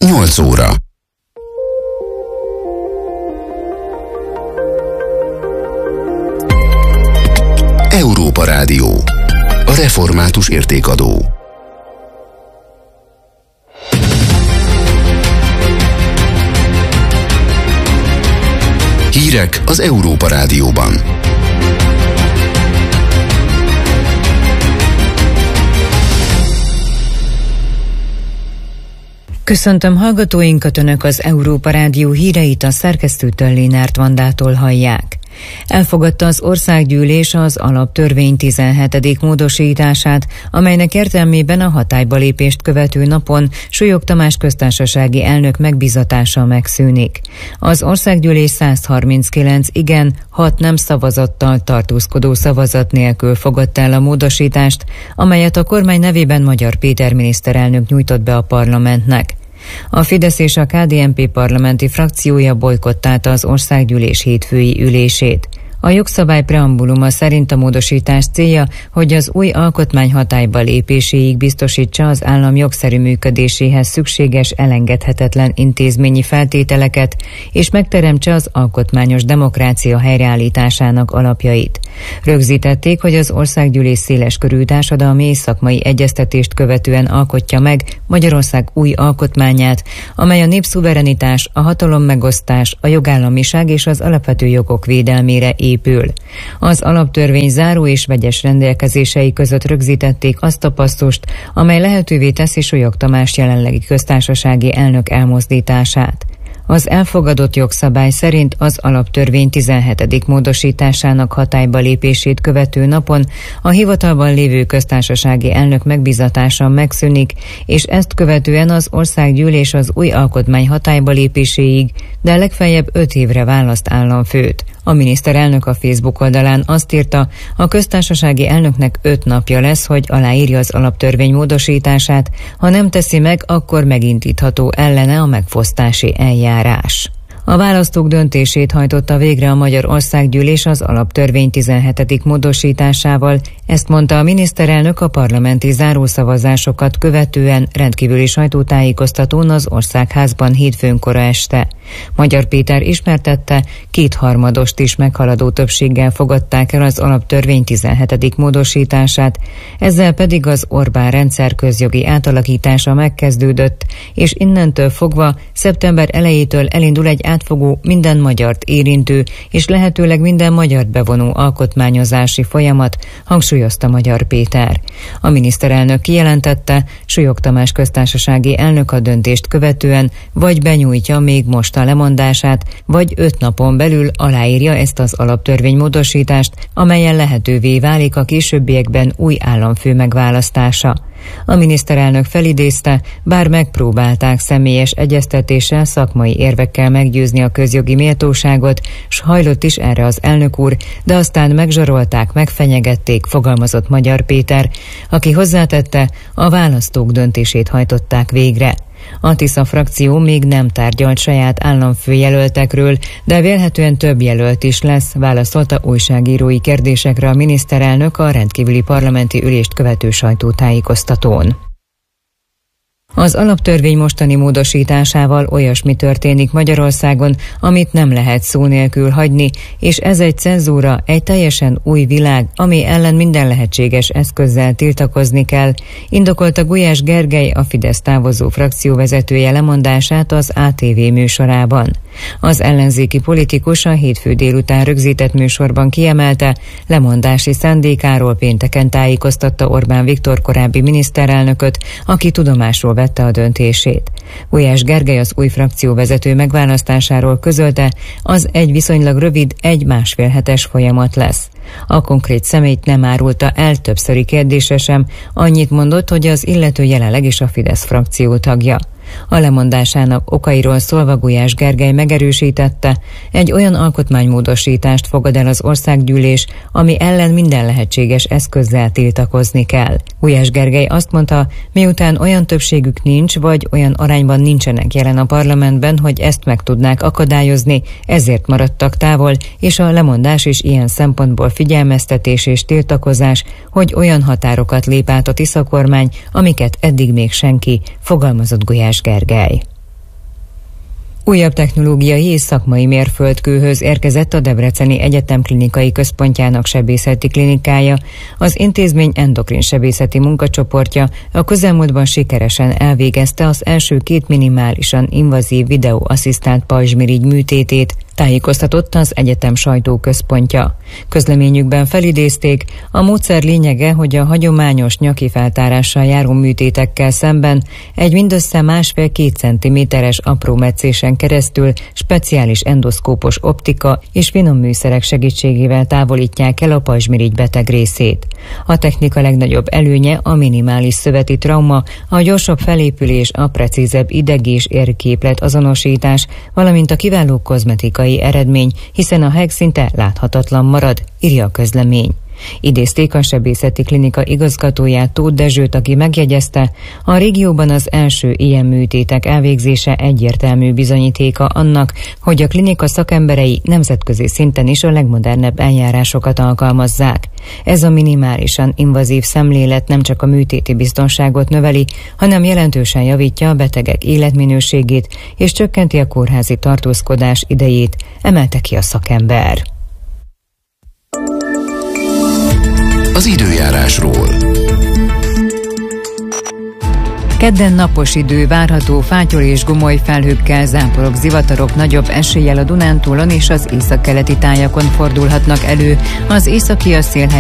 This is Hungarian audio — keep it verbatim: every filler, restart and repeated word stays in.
nyolc óra. Európa Rádió. A református értékadó. Hírek az Európa Rádióban. Köszöntöm hallgatóinkat, Önök az Európa Rádió híreit a szerkesztőtől, Lénárt Vandától hallják. Elfogadta az Országgyűlés az alaptörvény tizenhetedik módosítását, amelynek értelmében a hatályba lépést követő napon Súlyog Tamás köztársasági elnök megbízatása megszűnik. Az Országgyűlés száz harminckilenc igen, hat nem szavazattal tartózkodó szavazat nélkül fogadta el a módosítást, amelyet a kormány nevében Magyar Péter miniszterelnök nyújtott be a parlamentnek. A Fidesz és a ká dé en pé parlamenti frakciója bojkottálta az Országgyűlés hétfői ülését. A jogszabály preambuluma szerint a módosítás célja, hogy az új alkotmány hatályba lépéséig biztosítsa az állam jogszerű működéséhez szükséges, elengedhetetlen intézményi feltételeket, és megteremtse az alkotmányos demokrácia helyreállításának alapjait. Rögzítették, hogy az Országgyűlés széleskörű társadalmi és szakmai egyeztetést követően alkotja meg Magyarország új alkotmányát, amely a népszuverenitás, a hatalommegosztás, a jogállamiság és az alapvető jogok védelmére épül. Az alaptörvény záró és vegyes rendelkezései között rögzítették azt a passzust, amely lehetővé teszi Súlyog Tamás jelenlegi köztársasági elnök elmozdítását. Az elfogadott jogszabály szerint az alaptörvény tizenhetedik módosításának hatályba lépését követő napon a hivatalban lévő köztársasági elnök megbízatása megszűnik, és ezt követően az Országgyűlés az új alkotmány hatályba lépéséig, de legfeljebb öt évre választ államfőt. A miniszterelnök a Facebook oldalán azt írta, a köztársasági elnöknek öt napja lesz, hogy aláírja az alaptörvény módosítását, ha nem teszi meg, akkor megindítható ellene a megfosztási eljárás. A választók döntését hajtotta végre a Magyar Országgyűlés az alaptörvény tizenhetedik módosításával, ezt mondta a miniszterelnök a parlamenti zárószavazásokat követően rendkívüli sajtótájékoztatón az Országházban hétfőn kora este. Magyar Péter ismertette, kétharmadost is meghaladó többséggel fogadták el az alaptörvény tizenhetedik módosítását, ezzel pedig az Orbán rendszer közjogi átalakítása megkezdődött, és innentől fogva szeptember elejétől elindul egy átfogó, minden magyart érintő és lehetőleg minden magyart bevonó alkotmányozási folyamat, hangsúlyozta Magyar Péter. A miniszterelnök kijelentette, Súlyog Tamás köztársasági elnök a döntést követően vagy benyújtja még most a lemondását, vagy öt napon belül aláírja ezt az alaptörvénymódosítást, amelyen lehetővé válik a későbbiekben új államfő megválasztása. A miniszterelnök felidézte, bár megpróbálták személyes egyeztetéssel, szakmai érvekkel meggyőzni a közjogi méltóságot, s hajlott is erre az elnök úr, de aztán megzsarolták, megfenyegették, fogalmazott Magyar Péter, aki hozzátette, a választók döntését hajtották végre. A Tisza frakció még nem tárgyalt saját államfőjelöltekről, de vélhetően több jelölt is lesz, válaszolta újságírói kérdésekre a miniszterelnök a rendkívüli parlamenti ülést követő sajtótájékoztatón. Az alaptörvény mostani módosításával olyasmi történik Magyarországon, amit nem lehet szó nélkül hagyni, és ez egy cenzúra, egy teljesen új világ, ami ellen minden lehetséges eszközzel tiltakozni kell, indokolta Gulyás Gergely, a Fidesz távozó frakcióvezetője lemondását az á té vé műsorában. Az ellenzéki politikus a hétfő délután rögzített műsorban kiemelte, lemondási szándékáról pénteken tájékoztatta Orbán Viktor korábbi miniszterelnököt, aki tudomásul vette a döntését. Gulyás Gergely az új frakcióvezető megválasztásáról közölte, az egy viszonylag rövid, egy-másfél hetes folyamat lesz. A konkrét személyt nem árulta el többszöri kérdése sem, annyit mondott, hogy az illető jelenleg is a Fidesz frakció tagja. A lemondásának okairól szólva Gulyás Gergely megerősítette, egy olyan alkotmánymódosítást fogad el az Országgyűlés, ami ellen minden lehetséges eszközzel tiltakozni kell. Gulyás Gergely azt mondta, miután olyan többségük nincs, vagy olyan arányban nincsenek jelen a parlamentben, hogy ezt meg tudnák akadályozni, ezért maradtak távol, és a lemondás is ilyen szempontból figyelmeztetés és tiltakozás, hogy olyan határokat lép át a Tisza kormány, amiket eddig még senki, fogalmazott Gulyás Gergely. Újabb technológiai és szakmai mérföldkőhöz érkezett a Debreceni Egyetem klinikai központjának sebészeti klinikája. Az intézmény endokrin sebészeti munkacsoportja a közelmúltban sikeresen elvégezte az első két minimálisan invazív videóasszisztált pajzsmirigy műtétét, tájékoztatott az egyetem sajtóközpontja. Közleményükben felidézték, a módszer lényege, hogy a hagyományos nyaki feltárással járó műtétekkel szemben egy mindössze másfél-két centiméteres apró metszésen keresztül speciális endoszkópos optika és finom műszerek segítségével távolítják el a pajzsmirigy beteg részét. A technika legnagyobb előnye a minimális szöveti trauma, a gyorsabb felépülés, a precízebb ideg- és érképlet azonosítás, valamint a kiváló kozmetikai eredmény, hiszen a heg szinte láthatatlan marad, írja a közlemény. Idézték a sebészeti klinika igazgatóját, Tóth Dezsőt, aki megjegyezte, a régióban az első ilyen műtétek elvégzése egyértelmű bizonyítéka annak, hogy a klinika szakemberei nemzetközi szinten is a legmodernebb eljárásokat alkalmazzák. Ez a minimálisan invazív szemlélet nem csak a műtéti biztonságot növeli, hanem jelentősen javítja a betegek életminőségét és csökkenti a kórházi tartózkodás idejét, emelte ki a szakember. Az időjárásról. Kedden napos idő várható, fátyol és gomoly felhőkkel, záporok, zivatarok nagyobb eséllyel a Dunántúlon és az északkeleti tájakon fordulhatnak elő, az északi a szél